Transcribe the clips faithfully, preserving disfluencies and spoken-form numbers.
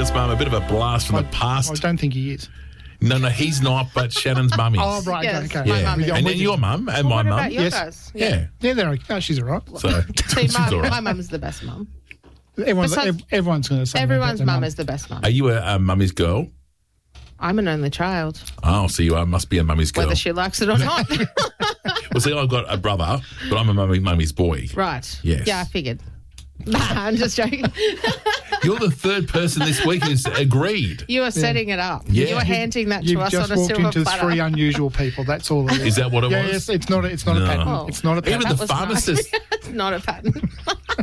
Shannon's mum, a bit of a blast from I, the past. I don't think he is. No, no, he's not, but Shannon's mum is. Oh, right, Yes, okay. my Yeah, mum is. and then your mum and Well, my what mum. about your Yes. guys? Yeah. Yeah, they're okay. Oh, she's all right. So, See, she's my, all right. my mum's the best mum. Everyone's, Besides- ev- everyone's going to say that Everyone's about their mum is the best mum. Are you a, a mummy's girl? I'm an only child, Oh, so you are, must be a mummy's girl. whether she likes it or not. Well, see, I've got a brother, but I'm a mummy, mummy's boy. Right. Yes. Yeah, I figured. Nah, I'm just joking. You're the third person this week who's agreed. You are setting it up. Yeah. You are handing that to You've us just on a walked silver into platter. three unusual people. That's all it is. Is that what it yeah, was? Yes, it's not. A, it's not No. a pattern. Oh. It's not a pattern. Even That the was nice. pharmacist. It's not a pattern.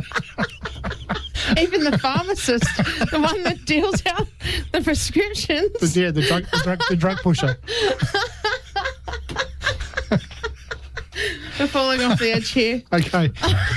Even the pharmacist, the one that deals out the prescriptions. The, yeah, the drug, the drug, the drug pusher. We're falling off the edge here. Okay.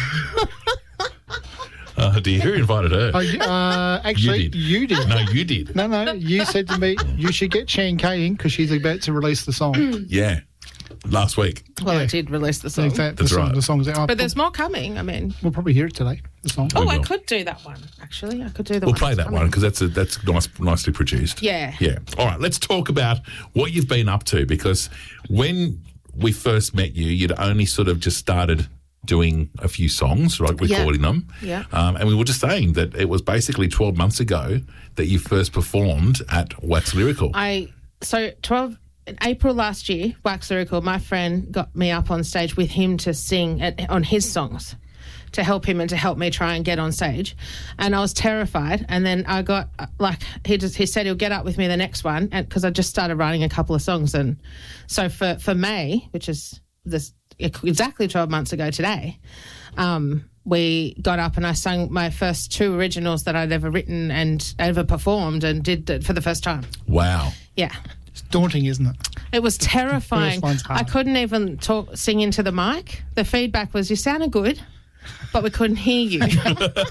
Oh, dear. Who invited her? Oh, uh, actually, You did. you did. No, you did. No, no. You said to me you should get Shan Kay in because she's about to release the song. Yeah. Last week. Well, Yeah. I did release the song. Exactly. That's the song, right. The song's out. But there's more coming. I mean, We'll probably hear it today. The song. oh, We I will. could do that one, actually. I could do the We'll one play that's that coming. one because that's a, that's nice, nicely produced. Yeah. Yeah. All right. Let's talk about what you've been up to because when we first met you, you'd only sort of just started doing a few songs, right? Recording them. Yeah. Um, and we were just saying that it was basically twelve months ago that you first performed at Wax Lyrical. I so twelve in April last year, Wax Lyrical, my friend got me up on stage with him to sing at, on his songs, to help him and to help me try and get on stage. And I was terrified. And then I got uh, like he just he said he'll get up with me the next one, and because I just started writing a couple of songs. And so for for May, which is this exactly twelve months ago today, um, we got up and I sang my first two originals that I'd ever written and ever performed and did it for the first time. Wow. Yeah. It's daunting, isn't it? It was terrifying. one's hard. I couldn't even talk, sing into the mic. The feedback was, you sounded good, but we couldn't hear you. and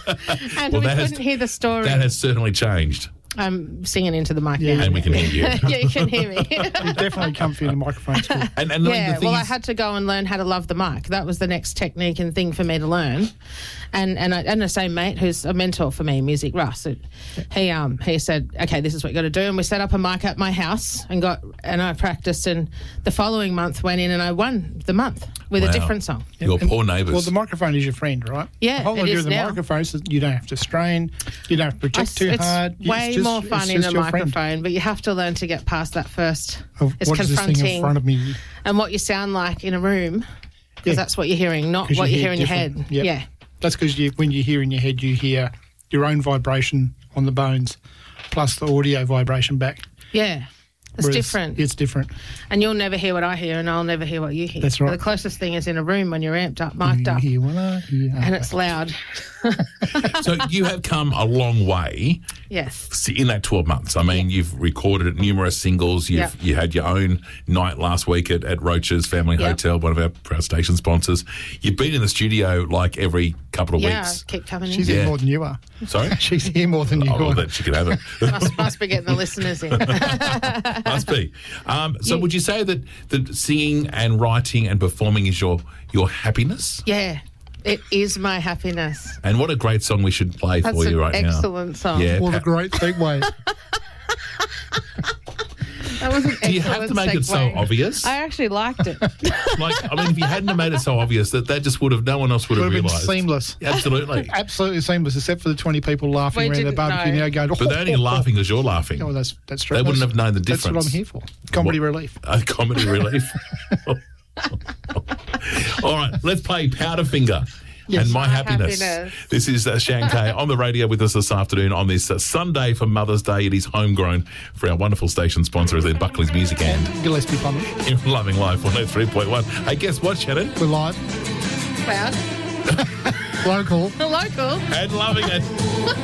Well, we that has- couldn't hear the story. That has certainly changed. I'm singing into the mic Yeah. now. And we can hear you. yeah, you can hear me. You're definitely comfy in the microphone too. And, and yeah, the thing well, I is, had to go and learn how to love the mic. That was the next technique and thing for me to learn. And and I, and the same mate who's a mentor for me in music, Russ, it, he um he said, okay, this is what you got to do. And we set up a mic at my house and got and I practiced. And the following month went in and I won the month with Wow. a different song. your And- poor neighbours. Well, the microphone is your friend, right? Yeah, The whole it idea is of the now. microphone is that you don't have to strain, you don't have to project too it's hard. It's way just- more it's fun in just a your friend. microphone, but you have to learn to get past that first. Of It's what is this thing in confronting front of me? and what you sound like in a room, because Yeah. that's what you're hearing, not 'Cause what you you hear hear in your head. different. Yep. Yeah. That's because you, when you hear in your head, you hear your own vibration on the bones plus the audio vibration back. Yeah. It's Whereas different. It's different. And you'll never hear what I hear, and I'll never hear what you hear. That's right. The closest thing is in a room when you're amped up, mic'd You up, hear what I hear. and it's loud. So you have come a long way Yes. in that twelve months. I mean, you've recorded numerous singles. You've Yep. you had your own night last week at, at Roach's Family Yep. Hotel, one of our proud station sponsors. You've been in the studio like every couple of Yeah, weeks. keep coming She's in. Yeah. here more than you are. Sorry? She's here more than you Oh, well, are. that she can have it. Must, must be getting the listeners in. Must be. Um, so You- would you say that, that singing and writing and performing is your, your happiness? Yeah. It is my happiness. And what a great song we should play That's for an you right now. excellent song. Yeah. What a Pa- great segue. That was an Do you have to make it so segue. obvious? I actually liked it. Like, I mean, if you hadn't have made it so obvious, that that just would have, no one else would Would have have been realised. seamless. Absolutely. Absolutely seamless, except for the twenty people laughing We around the didn't barbecue know. now going, But they're only laughing because you're laughing. Oh, that's, that's true. They wouldn't That's- have known the That's what I'm difference. here for. Comedy What- relief. A comedy relief. All right, let's play Powderfinger. Yes. And My, My Happiness. Happiness. This is uh, Shan Kay on the radio with us this afternoon on this uh, Sunday for Mother's Day. It is homegrown for our wonderful station sponsors in Buckley's Music and Gillespie Plumbing. in Loving Life one oh three point one. Hey, guess what, Shannon? We're live. Proud. Local. Local. And loving it.